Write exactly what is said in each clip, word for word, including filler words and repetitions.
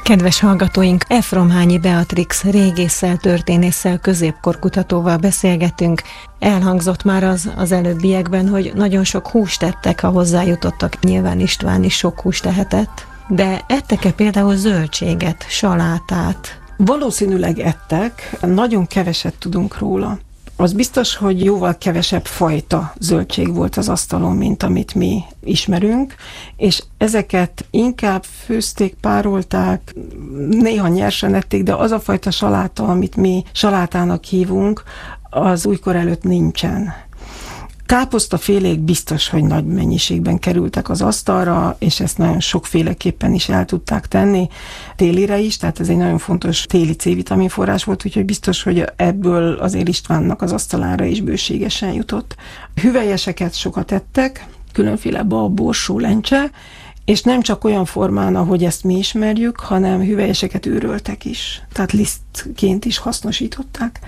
Kedves hallgatóink, Efromhányi Beatrix régésszel, történésszel, középkorkutatóval beszélgetünk. Elhangzott már az, az előbbiekben, hogy nagyon sok húst ettek, ha hozzájutottak. Nyilván István is sok húst ehetett. De ettek-e például zöldséget, salátát? Valószínűleg ettek, nagyon keveset tudunk róla. Az biztos, hogy jóval kevesebb fajta zöldség volt az asztalon, mint amit mi ismerünk, és ezeket inkább főzték, párolták, néha nyersen ették, de az a fajta saláta, amit mi salátának hívunk, az újkor előtt nincsen. Káposztafélék biztos, hogy nagy mennyiségben kerültek az asztalra, és ezt nagyon sokféleképpen is el tudták tenni, télire is, tehát ez egy nagyon fontos téli C-vitamin forrás volt, úgyhogy biztos, hogy ebből azért Istvánnak az asztalára is bőségesen jutott. Hüvelyeseket sokat ettek, különféle bab, borsó, lencse, és nem csak olyan formán, ahogy ezt mi ismerjük, hanem hüvelyeseket őröltek is, tehát lisztként is hasznosították.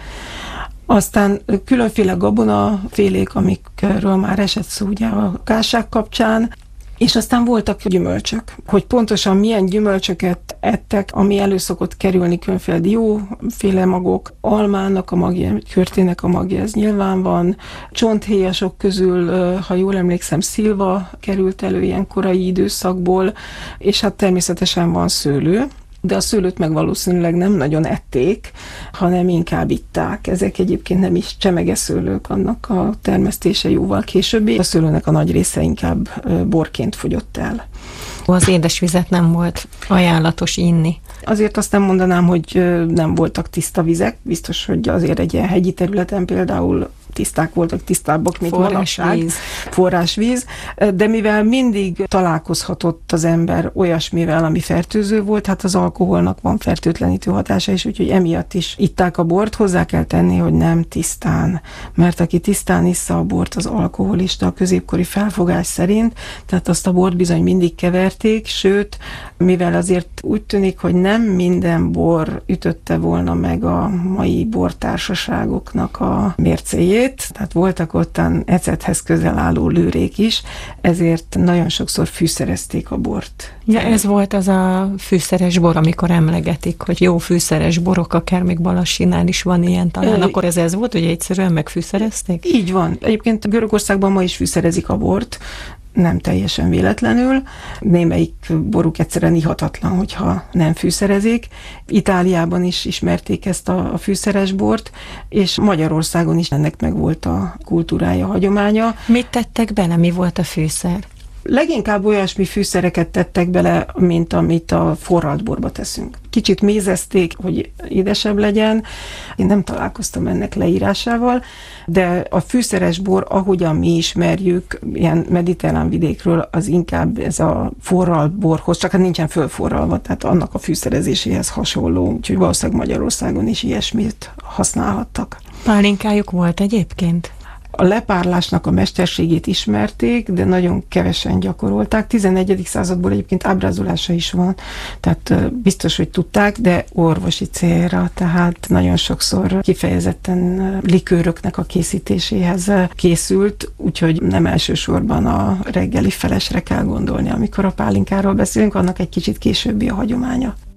Aztán különféle gabonafélék, amikről már esett szó ugye a kásság kapcsán, és aztán voltak gyümölcsök. Hogy pontosan milyen gyümölcsöket ettek, ami elő szokott kerülni, különféle dióféle magok, almának a magja, körtének a magja, ez nyilván van. Csonthéjasok közül, ha jól emlékszem, szilva került elő ilyen korai időszakból, és hát természetesen van szőlő. De a szőlőt meg valószínűleg nem nagyon ették, hanem inkább itták. Ezek egyébként nem is csemegeszőlők, annak a termesztése jóval későbbi. A szőlőnek a nagy része inkább borként fogyott el. Az édesvizet nem volt ajánlatos inni. Azért azt nem mondanám, hogy nem voltak tiszta vizek. Biztos, hogy azért egy ilyen hegyi területen például tiszták voltak, tisztábbak, mint manapság. Forrásvíz. De mivel mindig találkozhatott az ember olyasmivel, ami fertőző volt, hát az alkoholnak van fertőtlenítő hatása is, úgyhogy emiatt is itták a bort. Hozzá kell tenni, hogy nem tisztán, mert aki tisztán issza a bort, az alkoholista a középkori felfogás szerint, tehát azt a bort bizony mindig keverték, sőt, mivel azért úgy tűnik, hogy nem minden bor ütötte volna meg a mai bortársaságoknak a mércéjét, tehát voltak ottan ecethez közel álló lőrék is, ezért nagyon sokszor fűszerezték a bort. Ja, ez volt az a fűszeres bor, amikor emlegetik, hogy jó fűszeres borok, akár még Balassinál is van ilyen talán, akkor ez ez volt, hogy egyszerűen megfűszerezték? Így van. Egyébként Görögországban ma is fűszerezik a bort, nem teljesen véletlenül. Némelyik boruk egyszerűen ihatatlan, hogyha nem fűszerezik. Itáliában is ismerték ezt a, a fűszeres bort, és Magyarországon is ennek meg volt a kultúrája, hagyománya. Mit tettek bele? Mi volt a fűszer? Leginkább olyasmi fűszereket tettek bele, mint amit a forralt borba teszünk. Kicsit mézezték, hogy édesebb legyen. Én nem találkoztam ennek leírásával, de a fűszeres bor, ahogyan mi ismerjük, ilyen mediterrán vidékről, az inkább ez a forralt borhoz, csak hát nincsen fölforralva, tehát annak a fűszerezéséhez hasonló, úgyhogy valószínűleg Magyarországon is ilyesmit használhattak. Pálinkájuk volt egyébként? A lepárlásnak a mesterségét ismerték, de nagyon kevesen gyakorolták. tizenegyedik századból egyébként ábrázolása is van, tehát biztos, hogy tudták, de orvosi célra, tehát nagyon sokszor kifejezetten likőröknek a készítéséhez készült, úgyhogy nem elsősorban a reggeli felesre kell gondolni, amikor a pálinkáról beszélünk, annak egy kicsit későbbi a hagyománya.